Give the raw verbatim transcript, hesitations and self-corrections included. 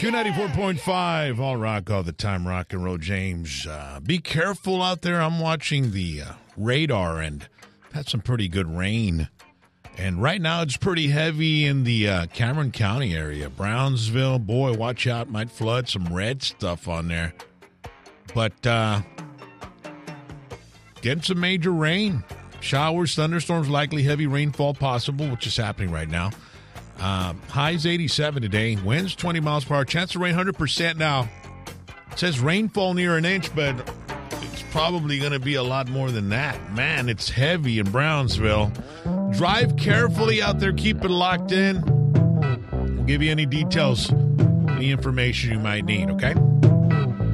Q ninety-four point five, all rock, all the time, rock and roll, James. Uh, be careful out there. I'm watching the uh, radar and had some pretty good rain. And right now it's pretty heavy in the uh, Cameron County area. Brownsville, boy, watch out. Might flood, some red stuff on there. But uh, getting some major rain. Showers, thunderstorms, likely heavy rainfall possible, which is happening right now. Um, highs eighty-seven today. Winds twenty miles per hour. Chance of rain one hundred percent now. It says rainfall near an inch, but it's probably going to be a lot more than that. Man, it's heavy in Brownsville. Drive carefully out there. Keep it locked in. We'll give you any details, any information you might need, okay?